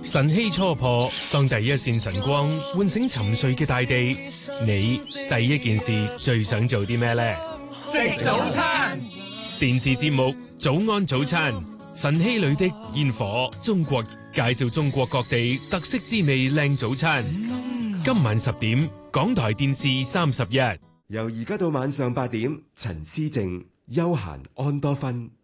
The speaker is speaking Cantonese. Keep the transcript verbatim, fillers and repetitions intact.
晨曦初破，當第一線晨光喚醒沉睡嘅大地，你第一件事最想做啲咩呢？ 食早餐。 電視節目《早安早餐》，晨曦裏的煙火，中國介紹中國各地特色滋味靚早餐。今晚十點，港台電視三十一， 由而家到晚上八點，陳思靜、休閒安多芬。